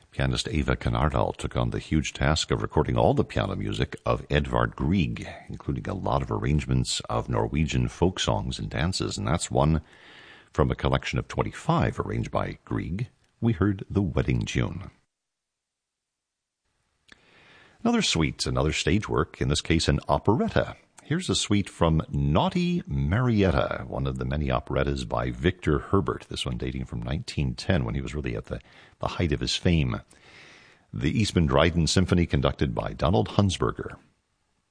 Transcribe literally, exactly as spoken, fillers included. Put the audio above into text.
Pianist Eva Canardal took on the huge task of recording all the piano music of Edvard Grieg, including a lot of arrangements of Norwegian folk songs and dances, and that's one from a collection of twenty-five arranged by Grieg. We heard The Wedding Tune. Another suite, another stage work, in this case an operetta. Here's a suite from Naughty Marietta, one of the many operettas by Victor Herbert, this one dating from nineteen ten, when he was really at the, the height of his fame. The Eastman Dryden Symphony, conducted by Donald Hunsberger.